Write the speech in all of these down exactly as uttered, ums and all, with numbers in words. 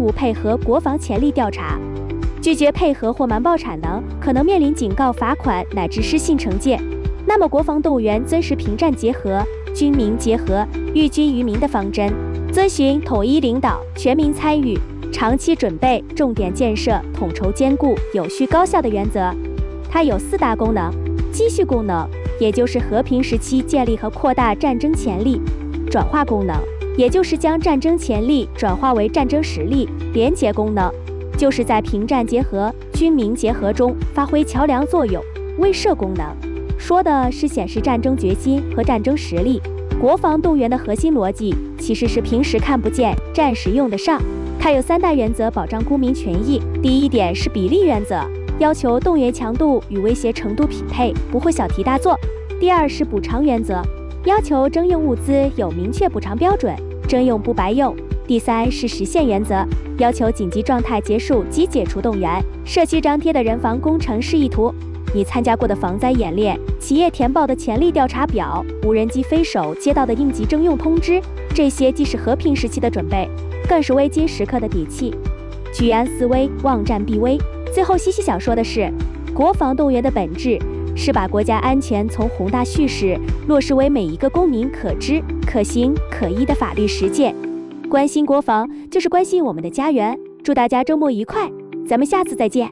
不配合国防潜力调查。拒绝配合或瞒报产能，可能面临警告、罚款乃至失信惩戒。那么，国防动物园遵实平战结合、军民结合、寓军于民的方针，遵循统一领导、全民参与、长期准备、重点建设、统筹兼顾、有序高效的原则。它有四大功能：积蓄功能，也就是和平时期建立和扩大战争潜力；转化功能，也就是将战争潜力转化为战争实力；联结功能，就是在平战结合、军民结合中发挥桥梁作用；威慑功能，说的是显示战争决心和战争实力。国防动员的核心逻辑其实是平时看不见，战时用得上。它有三大原则保障公民权益。第一点是比例原则，要求动员强度与威胁程度匹配，不会小题大做。第二是补偿原则，要求征用物资有明确补偿标准，征用不白用。第三是实现原则，要求紧急状态结束即解除动员。社区张贴的人防工程示意图，你参加过的防灾演练，企业填报的潜力调查表，无人机飞手接到的应急征用通知，这些既是和平时期的准备，更是危机时刻的底气。居安思危，望战必危。最后西西想说的是，国防动员的本质是把国家安全从宏大叙事落实为每一个公民可知、可行、可依的法律实践。关心国防，就是关心我们的家园。祝大家周末愉快，咱们下次再见。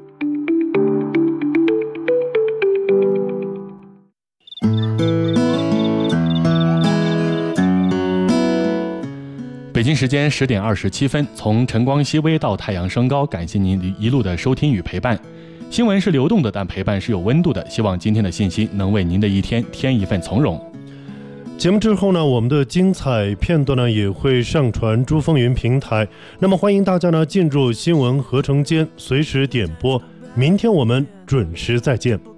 北京时间十点二十七分，从晨光熹微到太阳升高，感谢您一路的收听与陪伴。新闻是流动的，但陪伴是有温度的。希望今天的信息能为您的一天添一份从容。 节目之后呢，我们的精彩片段呢也会上传珠风云平台，那么欢迎大家呢进入新闻合成间，随时点播。明天我们准时再见。